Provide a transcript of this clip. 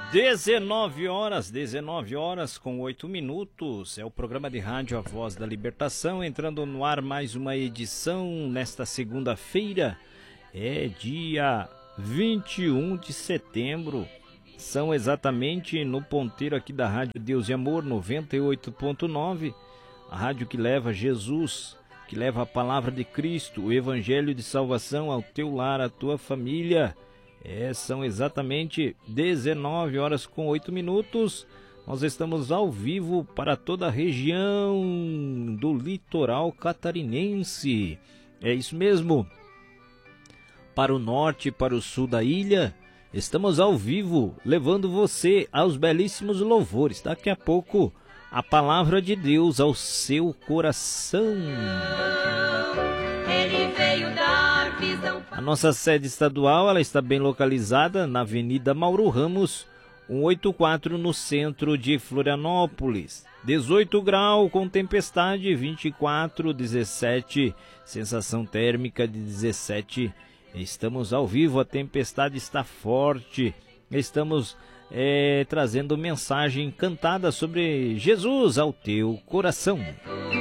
19 horas com 8 minutos, é o programa de rádio A Voz da Libertação, entrando no ar mais uma edição nesta segunda-feira, é dia 21 de setembro, são exatamente no ponteiro aqui da Rádio Deus e Amor 98.9, a rádio que leva Jesus, que leva a palavra de Cristo, o Evangelho de salvação ao teu lar, à tua família. São exatamente 19 horas com 8 minutos. Nós estamos ao vivo para toda a região do litoral catarinense. É isso mesmo. Para o norte e para o sul da ilha, estamos ao vivo, levando você aos belíssimos louvores. Daqui a pouco, a palavra de Deus ao seu coração. Ele veio dar visão. A nossa sede estadual, ela está bem localizada na Avenida Mauro Ramos, 184, no centro de Florianópolis. 18 graus com tempestade, 24, 17, sensação térmica de 17. Estamos ao vivo, a tempestade está forte. Estamos trazendo mensagem cantada sobre Jesus ao teu coração.